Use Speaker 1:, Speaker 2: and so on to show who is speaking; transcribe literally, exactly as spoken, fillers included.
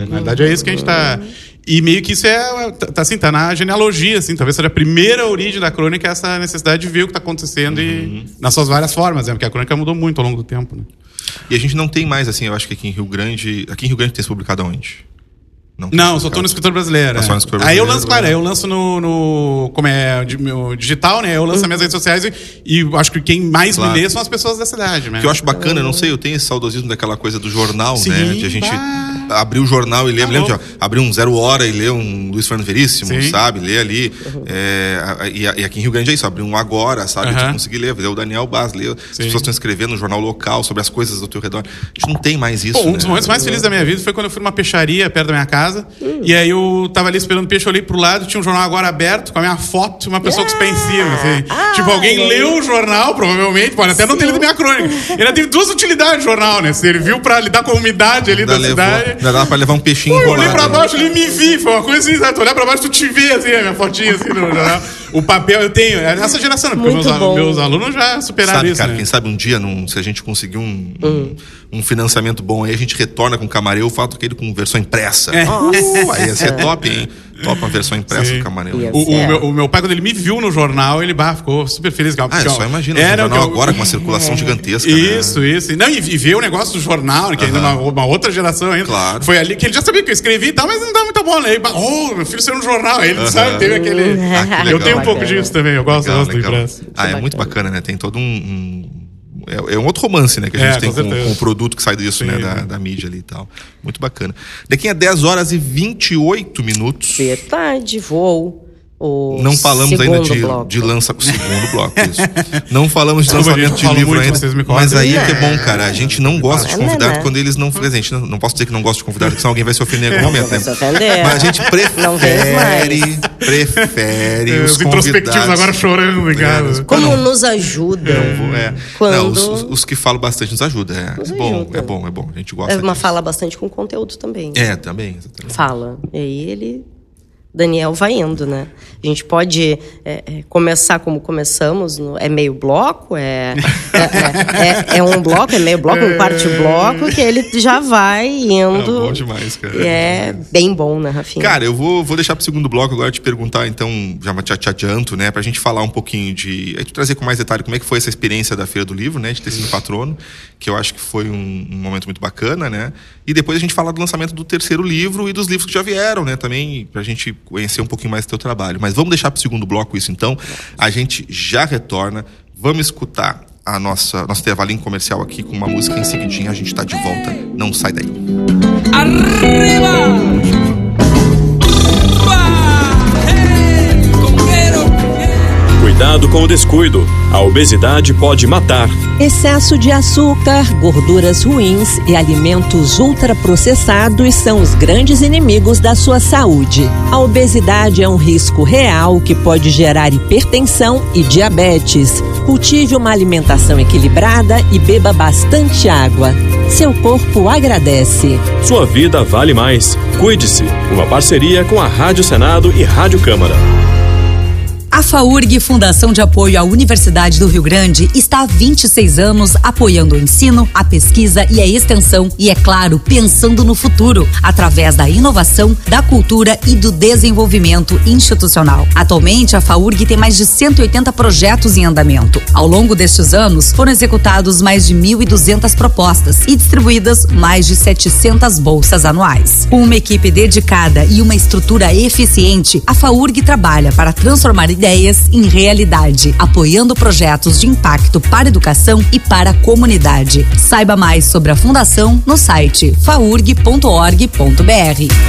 Speaker 1: Na verdade é isso que a gente tá... E meio que isso é, tá, assim, tá na genealogia, assim, talvez seja a primeira origem da crônica, essa necessidade de ver o que tá acontecendo uhum. e nas suas várias formas, né? Porque a crônica mudou muito ao longo do tempo, né?
Speaker 2: E a gente não tem mais, assim, eu acho que aqui em Rio Grande, aqui em Rio Grande tem se publicado aonde?
Speaker 1: Não, não só tô no Escritor Brasileiro. É. Brasileiro aí eu lanço, claro, aí eu lanço no, no como é, meu digital, né? Eu lanço nas minhas redes sociais e, e acho que quem mais claro. me lê são as pessoas da cidade, né?
Speaker 2: Que eu acho bacana, eu não sei, eu tenho esse saudosismo daquela coisa do jornal, sim, né? De a gente bah. abrir o jornal e ler, me lembro de ó, abrir um Zero Hora e ler um Luiz Fernando Veríssimo, sim. sabe? Ler ali. Uhum. É, e, e aqui em Rio Grande é isso, abrir um Agora, sabe? Uhum. Tu conseguir ler, ler o Daniel Bas, ler. Sim. As pessoas estão escrevendo no jornal local sobre as coisas do teu redor. A gente não tem mais isso. Pô, um
Speaker 1: dos
Speaker 2: né?
Speaker 1: momentos mais felizes da minha vida foi quando eu fui numa peixaria perto da minha casa uhum. e aí eu tava ali esperando o peixe, eu olhei pro lado, tinha um jornal Agora aberto com a minha foto e uma pessoa yeah. com os pés em cima, assim. Ah, tipo, alguém é. leu o jornal, provavelmente, pode até Sim. não ter lido minha crônica. Ele teve duas utilidades o jornal, né? Serviu pra lidar com a umidade ali da, da cidade.
Speaker 2: Ainda dava pra levar um peixinho
Speaker 1: Pô, eu olhei pra baixo ali e me vi, foi uma coisa assim, sabe? Tu olhar pra baixo, tu te vê, assim, a minha fotinha, assim, no jornal. O papel eu tenho, é nessa geração, né? Porque meus, meus alunos já superaram
Speaker 2: sabe,
Speaker 1: isso,
Speaker 2: cara,
Speaker 1: né?
Speaker 2: Quem sabe um dia, num, se a gente conseguir um, hum. um, um financiamento bom aí, a gente retorna com o Camareu, fato aquele com versão impressa. É. Uh, aí ia ser top, hein? Top uma versão impressa Sim. do Camareu.
Speaker 1: O, o, meu, o meu pai, quando ele me viu no jornal, ele bah, ficou super feliz.
Speaker 2: Ah, eu só imagina, o jornal eu... agora com uma circulação é. gigantesca.
Speaker 1: Isso,
Speaker 2: né?
Speaker 1: isso. Não, e, e ver o negócio do jornal, que uh-huh. ainda é uma, uma outra geração ainda.
Speaker 2: Claro.
Speaker 1: Foi ali que ele já sabia que eu escrevi e tal, mas não dá muita bola. Aí, oh, meu filho saiu no jornal. Aí ele uh-huh. sabe, teve aquele... Ah, eu tenho um pouco disso também, eu gosto, legal, gosto legal. do impresso.
Speaker 2: Ah, é muito bacana, né? Tem todo um... um... É, é um outro romance, né? Que a gente é, tem com, com o produto que sai disso, Sim, né? Da, da mídia ali e tal. Muito bacana. Daqui a dez horas e vinte e oito minutos.
Speaker 3: Verdade, voo. O
Speaker 2: não falamos ainda de, de lança... Segundo bloco, isso. Não falamos de lançamento de livro ainda. Mas aí é que é bom, cara. A gente não gosta de convidado quando eles não... A gente não, não posso dizer que não gosta de convidado, porque senão alguém vai se ofender em algum momento, né? Mas a gente prefere... Prefere os, os introspectivos
Speaker 1: agora chorando, ligado?
Speaker 3: Como não, nos ajudam.
Speaker 2: Não, é.
Speaker 3: Quando...
Speaker 2: não, os, os que falam bastante nos ajudam. É, nos bom, ajuda. é bom, é bom. A gente gosta
Speaker 3: É uma
Speaker 2: disso.
Speaker 3: Fala bastante com conteúdo também.
Speaker 2: É, também. Exatamente.
Speaker 3: Fala. E aí ele... Daniel vai indo, né? A gente pode é, é, começar como começamos, no, é meio bloco, é, é, é, é um bloco, é meio bloco, um quarto bloco, que ele já vai indo.
Speaker 2: É bom demais, cara.
Speaker 3: E é bem bom, né, Rafinha?
Speaker 2: Cara, eu vou, vou deixar pro segundo bloco agora te perguntar, então, já te, te adianto, né? Pra gente falar um pouquinho de... É, te trazer com mais detalhe como é que foi essa experiência da Feira do Livro, né? De ter sido patrono, que eu acho que foi um, um momento muito bacana, né? E depois a gente falar do lançamento do terceiro livro e dos livros que já vieram, né? Também pra gente conhecer um pouquinho mais do teu trabalho. Mas vamos deixar pro segundo bloco isso, então. A gente já retorna. Vamos escutar a nossa nosso intervalinho comercial aqui com uma música em seguidinha. A gente tá de volta. Não sai daí.
Speaker 4: Arriba! Cuidado com o descuido. A obesidade pode matar.
Speaker 5: Excesso de açúcar, gorduras ruins e alimentos ultraprocessados são os grandes inimigos da sua saúde. A obesidade é um risco real que pode gerar hipertensão e diabetes. Cultive uma alimentação equilibrada e beba bastante água. Seu corpo agradece.
Speaker 4: Sua vida vale mais. Cuide-se. Uma parceria com a Rádio Senado e Rádio Câmara.
Speaker 6: A FAURG, Fundação de Apoio à Universidade do Rio Grande, está há vinte e seis anos apoiando o ensino, a pesquisa e a extensão e, é claro, pensando no futuro, através da inovação, da cultura e do desenvolvimento institucional. Atualmente, a FAURG tem mais de cento e oitenta projetos em andamento. Ao longo destes anos, foram executados mais de mil e duzentas propostas e distribuídas mais de setecentas bolsas anuais. Com uma equipe dedicada e uma estrutura eficiente, a FAURG trabalha para transformar ideias em realidade, apoiando projetos de impacto para a educação e para a comunidade. Saiba mais sobre a fundação no site faurg ponto org ponto br.